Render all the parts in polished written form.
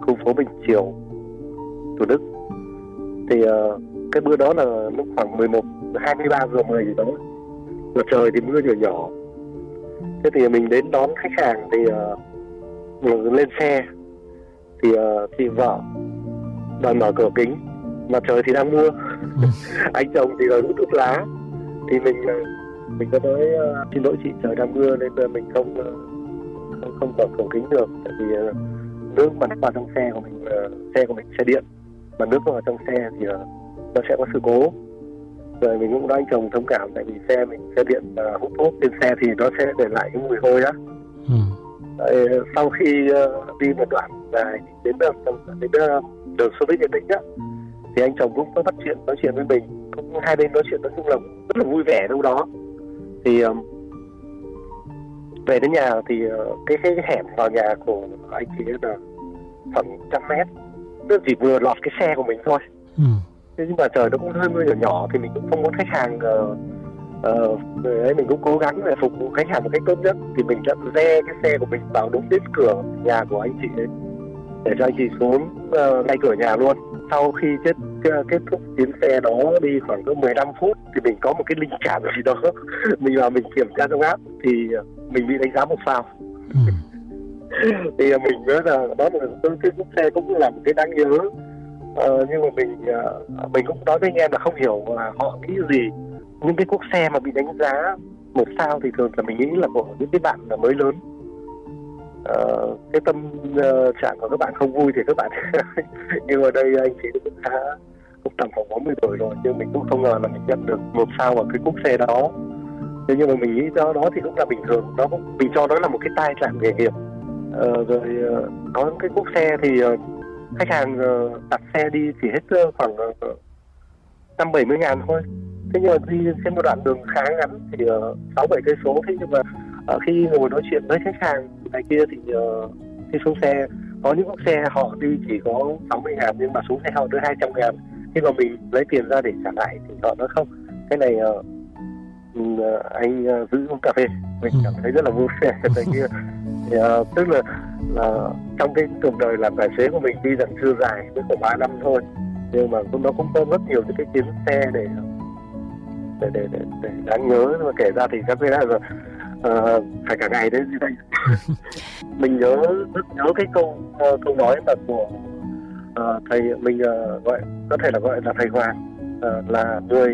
khu phố Bình Triều, Thủ Đức. Thì cái bữa đó là lúc khoảng 23:10 gì đó, và trời thì mưa nhỏ nhỏ. Thế thì mình đến đón khách hàng thì lên xe thì chị vợ đòi mở cửa kính mà trời thì đang mưa. Anh chồng thì đòi hút thuốc lá. Thì mình có nói xin lỗi chị, trời đang mưa nên mình không mở cửa kính được, tại vì nước mà vào trong xe của mình, xe của mình xe điện, mà nước vào trong xe thì nó sẽ có sự cố. Rồi mình cũng nói anh chồng thông cảm, tại vì xe mình xe điện hút thuốc trên xe thì nó sẽ để lại cái mùi hôi á. Sau khi đi một đoạn dài đến đường Xô Viết Nghệ Tĩnh á, thì anh chồng cũng có nói chuyện với mình, cũng hai bên nói chuyện nói chung là rất là vui vẻ đâu đó. Thì về đến nhà thì cái hẻm vào nhà của anh chị ấy là khoảng 100 mét, nó chỉ vừa lọt cái xe của mình thôi. Thế nhưng mà trời nó cũng hơi mưa nhỏ nhỏ thì mình cũng không muốn khách hàng mình cũng cố gắng để phục vụ khách hàng một cách tốt nhất, thì mình đã re cái xe của mình vào đúng đến cửa nhà của anh chị ấy để cho anh chị xuống ngay cửa nhà luôn. Sau khi kết thúc chuyến xe đó đi khoảng có 15 phút thì mình có một cái linh cảm gì đó. Mình vào mình kiểm tra trong app thì mình bị đánh giá 1 sao. Thì mình nói là đó là cái chiếc xe cũng là một cái đáng nhớ. Nhưng mà mình cũng nói với anh em là không hiểu là họ nghĩ gì. Những cái cuốc xe mà bị đánh giá 1 sao thì thường là mình nghĩ là của những cái bạn mới lớn. Cái tâm trạng của các bạn không vui thì các bạn nhưng mà đây anh chị cũng tầm khoảng 40 tuổi rồi, nhưng mình cũng không ngờ là mình nhận được 1 sao ở cái cuốc xe đó. Thế nhưng mà mình nghĩ đó thì cũng là bình thường, mình cho nó là một cái tai nạn nghề nghiệp. Rồi có cái cuốc xe thì khách hàng đặt xe đi chỉ hết khoảng 50-70 ngàn thôi. Thế nhưng mà đi trên một đoạn đường khá ngắn thì 6-7 cây số. Thế nhưng mà khi ngồi nói chuyện với khách hàng này kia thì khi xuống xe, có những chiếc xe họ đi chỉ có 60 ngàn nhưng mà xuống xe họ đưa 200 ngàn. Khi mà mình lấy tiền ra để trả lại thì họ nói không, cái này anh giữ uống cà phê. Mình cảm thấy rất là vui vẻ. Thì, tức là trong cái cuộc đời làm tài xế của mình tuy rằng chưa dài, mới khoảng 3 năm thôi, nhưng mà nó cũng có rất nhiều những cái chuyến xe để đáng nhớ. Mà kể ra thì các cái là phải cả ngày đấy gì đây. Mình rất nhớ cái câu nói mà của thầy mình có thể là gọi là thầy Hoàng, là người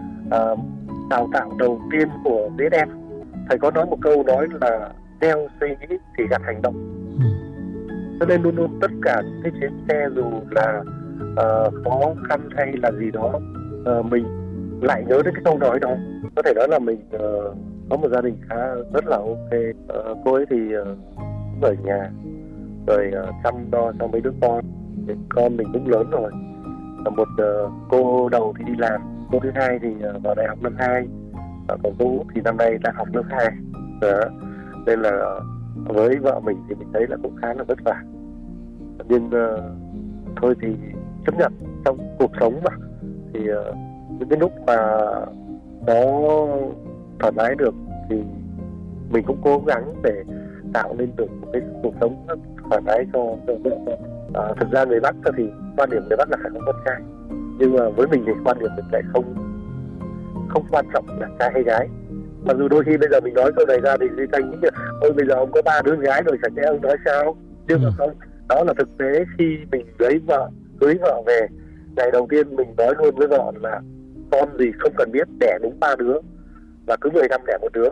đào tạo đầu tiên của DSM. Thầy có nói một câu nói là gieo suy nghĩ thì gặt hành động. Cho nên luôn luôn tất cả những cái chuyến xe dù là khó khăn hay là gì đó, mình lại nhớ đến cái câu nói đó. Có thể nói là mình có một gia đình rất là ok. Cô ấy thì ở nhà rồi chăm lo cho mấy đứa con mình cũng lớn rồi. Một cô đầu thì đi làm, cô thứ hai thì vào đại học năm 2, còn cô Út thì năm nay đang học lớp 2. Nên là với vợ mình thì mình thấy là cũng khá là vất vả. Nhưng thôi thì chấp nhận, trong cuộc sống mà thì những cái lúc mà nó thoải mái được thì mình cũng cố gắng để tạo nên được một cái cuộc sống rất thoải mái cho vợ con. Thực ra người Bắc thì quan điểm người Bắc là phải có con trai, nhưng mà với mình thì quan điểm mình lại không quan trọng là trai hay gái. Mặc dù đôi khi bây giờ mình nói câu này ra thì Duy Thanh nghĩ là ôi bây giờ ông có 3 đứa gái rồi chẳng lẽ ông nói sao. Nhưng mà không, đó là thực tế. Khi mình cưới vợ về, ngày đầu tiên mình nói luôn với vợ là con gì không cần biết, đẻ đúng 3 đứa và cứ 10 năm đẻ 1 đứa.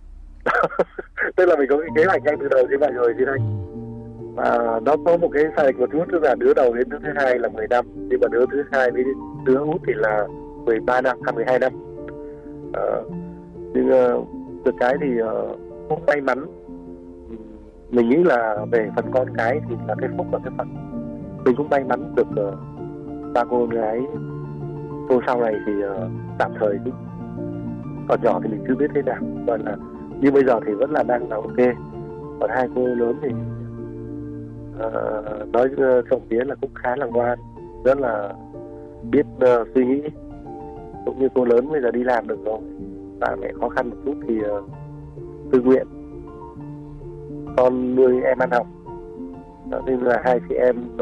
Tức là mình có cái kế hoạch ngay từ đầu như vậy rồi Duy Thanh. Và nó có một cái sai lệch một chút, tức là đứa đầu đến đứa thứ hai là 10 năm, nhưng mà đứa thứ hai với đứa Út thì là 13 năm, 12 năm. Nhưng được cái thì cũng may mắn. Mình nghĩ là về phần con cái thì là cái phúc và cái phận. Mình cũng may mắn được 3 cô gái. Cô sau này thì tạm thời cũng còn nhỏ thì mình chưa biết thế nào, còn là như bây giờ thì vẫn là đang là ok. Còn 2 cô lớn thì nói trộm vía là cũng khá là ngoan, rất là biết suy nghĩ. Cũng như cô lớn bây giờ đi làm được rồi, ba mẹ khó khăn một chút thì tự nguyện con nuôi em ăn học. Đó, nên là 2 chị em